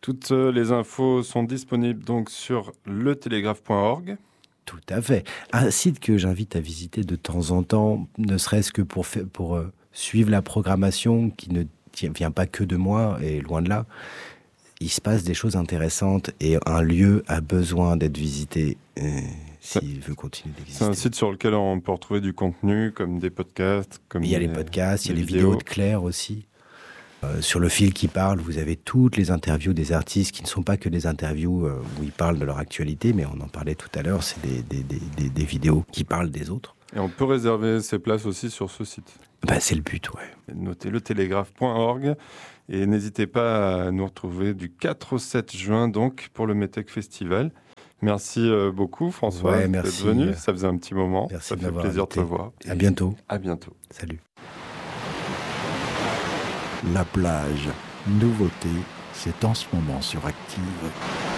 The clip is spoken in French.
Toutes les infos sont disponibles donc sur letélégraphe.org. Tout à fait. Un site que j'invite à visiter de temps en temps, ne serait-ce que pour suivre la programmation qui ne vient pas que de moi, et loin de là. Il se passe des choses intéressantes et un lieu a besoin d'être visité s'il veut continuer d'exister. C'est un site sur lequel on peut retrouver du contenu, comme des podcasts. Il y a les podcasts, il y a les vidéos de Claire aussi. Sur le fil qui parle, vous avez toutes les interviews des artistes qui ne sont pas que des interviews où ils parlent de leur actualité, mais on en parlait tout à l'heure, c'est des vidéos qui parlent des autres. Et on peut réserver ses places aussi sur ce site. C'est le but, ouais. Notez letélégraphe.org et n'hésitez pas à nous retrouver du 4 au 7 juin donc pour le METEC Festival. Merci beaucoup François d'être venu, ça faisait un petit moment. Merci, ça fait plaisir de te voir. À bientôt. À bientôt. Salut. La plage, nouveauté, c'est en ce moment sur Active.